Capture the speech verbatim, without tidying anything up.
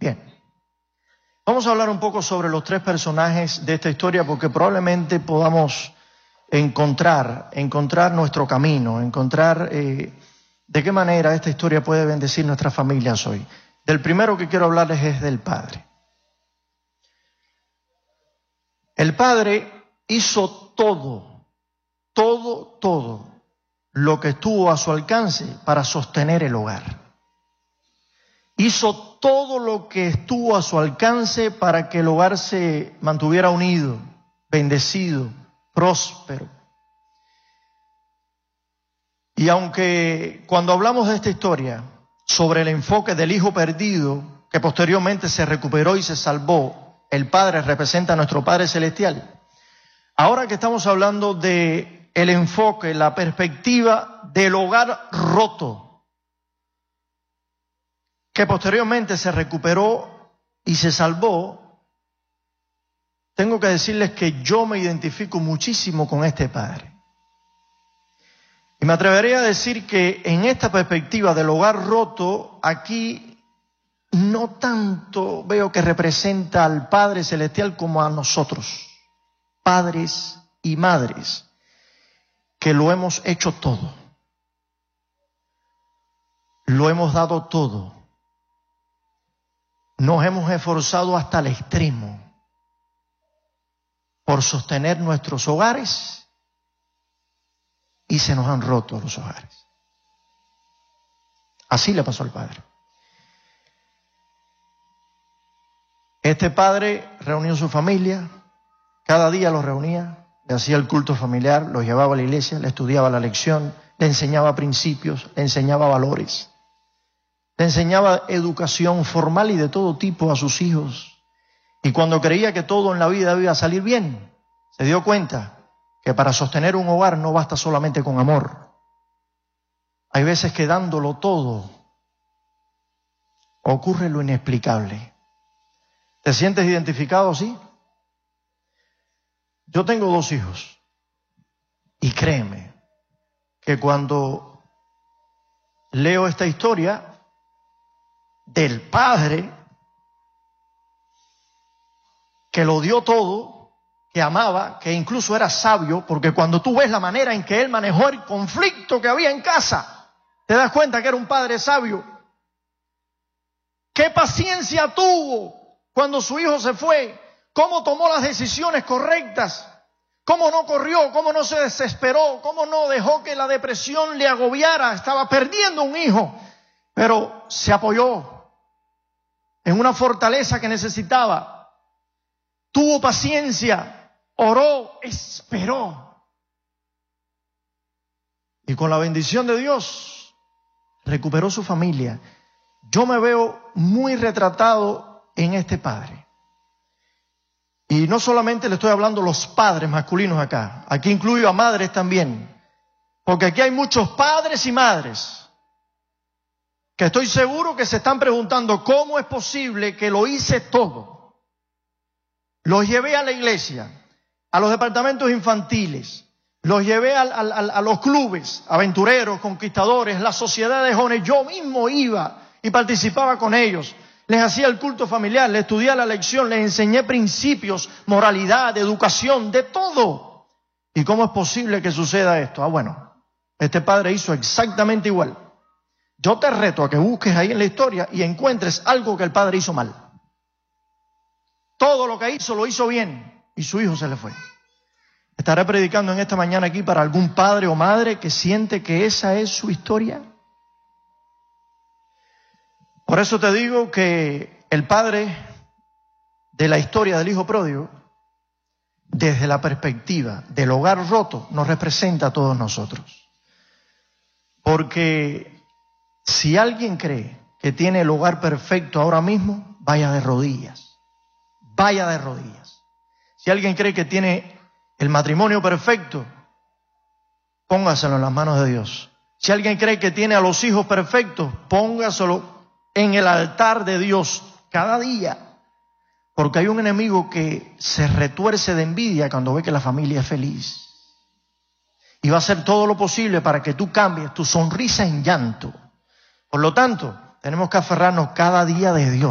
Bien, vamos a hablar un poco sobre los tres personajes de esta historia porque probablemente podamos encontrar, encontrar nuestro camino, encontrar eh, de qué manera esta historia puede bendecir nuestras familias hoy. Del primero que quiero hablarles es del padre. El padre hizo todo, todo, todo lo que estuvo a su alcance para sostener el hogar. Hizo todo lo que estuvo a su alcance para que el hogar se mantuviera unido, bendecido, próspero. Y aunque cuando hablamos de esta historia, sobre el enfoque del hijo perdido, que posteriormente se recuperó y se salvó, el Padre representa a nuestro Padre Celestial. Ahora que estamos hablando de el enfoque, la perspectiva del hogar roto, que posteriormente se recuperó y se salvó, tengo que decirles que yo me identifico muchísimo con este padre. Y me atrevería a decir que en esta perspectiva del hogar roto, aquí no tanto veo que representa al Padre Celestial como a nosotros, padres y madres, que lo hemos hecho todo. Lo hemos dado todo. Nos hemos esforzado hasta el extremo por sostener nuestros hogares y se nos han roto los hogares. Así le pasó al padre. Este padre reunió su familia, cada día los reunía, le hacía el culto familiar, los llevaba a la iglesia, le estudiaba la lección, le enseñaba principios, le enseñaba valores. Le enseñaba educación formal y de todo tipo a sus hijos. Y cuando creía que todo en la vida iba a salir bien, se dio cuenta que para sostener un hogar no basta solamente con amor. Hay veces que dándolo todo ocurre lo inexplicable. ¿Te sientes identificado así? Yo tengo dos hijos y créeme que cuando leo esta historia del padre que lo dio todo, que amaba, que incluso era sabio, porque cuando tú ves la manera en que él manejó el conflicto que había en casa, te das cuenta que era un padre sabio. ¿Qué paciencia tuvo cuando su hijo se fue? ¿Cómo tomó las decisiones correctas? ¿Cómo no corrió? ¿Cómo no se desesperó? ¿Cómo no dejó que la depresión le agobiara? Estaba perdiendo un hijo, pero se apoyó en una fortaleza que necesitaba. Tuvo paciencia, oró, esperó. Y con la bendición de Dios, recuperó su familia. Yo me veo muy retratado en este padre. Y no solamente le estoy hablando a los padres masculinos acá, aquí incluyo a madres también. Porque aquí hay muchos padres y madres que estoy seguro que se están preguntando cómo es posible que lo hice todo. Los llevé a la iglesia, a los departamentos infantiles, los llevé a, a, a los clubes, aventureros, conquistadores, la sociedad de jóvenes. Yo mismo iba y participaba con ellos. Les hacía el culto familiar, les estudié la lección, les enseñé principios, moralidad, educación, de todo. ¿Y cómo es posible que suceda esto? Ah, bueno, este padre hizo exactamente igual. Yo te reto a que busques ahí en la historia y encuentres algo que el padre hizo mal. Todo lo que hizo, lo hizo bien y su hijo se le fue. Estaré predicando en esta mañana aquí para algún padre o madre que siente que esa es su historia. Por eso te digo que el padre de la historia del hijo pródigo, desde la perspectiva del hogar roto, nos representa a todos nosotros. Porque si alguien cree que tiene el hogar perfecto ahora mismo, vaya de rodillas. Vaya de rodillas. Si alguien cree que tiene el matrimonio perfecto, póngaselo en las manos de Dios. Si alguien cree que tiene a los hijos perfectos, póngaselo en el altar de Dios cada día. Porque hay un enemigo que se retuerce de envidia cuando ve que la familia es feliz. Y va a hacer todo lo posible para que tú cambies tu sonrisa en llanto. Por lo tanto, tenemos que aferrarnos cada día de Dios.